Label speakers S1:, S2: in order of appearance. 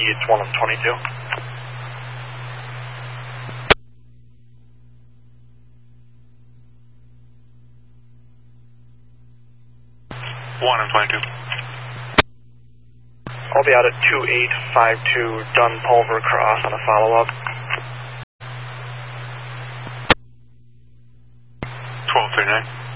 S1: It's 1 of 22. 1 of 22. I'll be out at 2852 Dunn Pulver Cross on a follow-up. 1239.